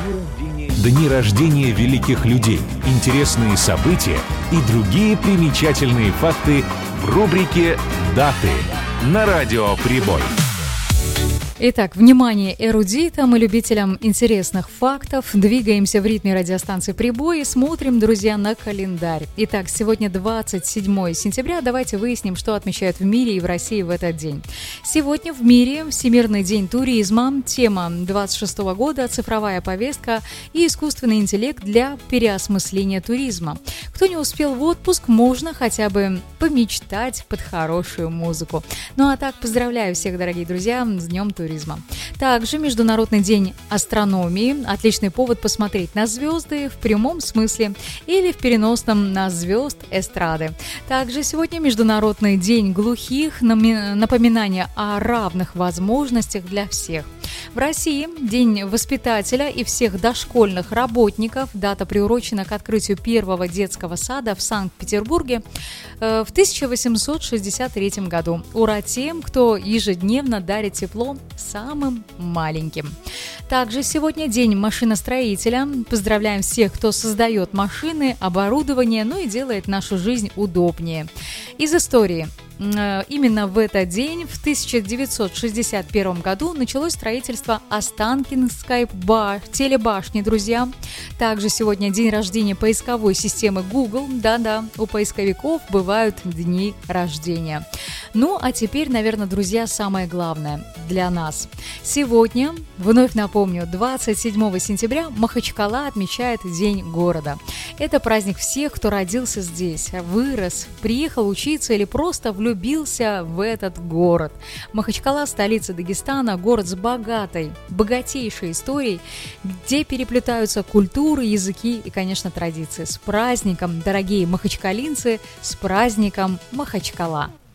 Дни рождения великих людей, интересные события и другие примечательные факты в рубрике «Даты» на Радио Прибой. Итак, внимание эрудитам и любителям интересных фактов. Двигаемся в ритме радиостанции «Прибой» и смотрим, друзья, на календарь. Итак, сегодня 27 сентября. Давайте выясним, что отмечают в мире и в России в этот день. Сегодня в мире Всемирный день туризма. Тема 26 года – цифровая повестка и искусственный интеллект для переосмысления туризма. Кто не успел в отпуск, можно хотя бы помечтать под хорошую музыку. Ну а так, поздравляю всех, дорогие друзья, с Днем туризма. Также Международный день астрономии. Отличный повод посмотреть на звезды в прямом смысле или в переносном на звезд эстрады. Также сегодня Международный день глухих. Напоминание о равных возможностях для всех. В России День воспитателя и всех дошкольных работников. Дата приурочена к открытию первого детского сада в Санкт-Петербурге в 1863 году. Ура тем, кто ежедневно дарит тепло самым маленьким. Также сегодня День машиностроителя. Поздравляем всех, кто создает машины, оборудование, ну и делает нашу жизнь удобнее. Из истории. Именно в этот день, в 1961 году, началось строительство Останкинской телебашни, друзья. Также сегодня день рождения поисковой системы Google. Да-да, у поисковиков бывают дни рождения. Ну, а теперь, наверное, друзья, самое главное для нас. Сегодня, вновь напомню, 27 сентября Махачкала отмечает День города. Это праздник всех, кто родился здесь, вырос, приехал учиться или просто влюбился в этот город. Махачкала – столица Дагестана, город с богатейшей историей, где переплетаются культуры, языки и, конечно, традиции. С праздником, дорогие махачкалинцы, с праздником Махачкала!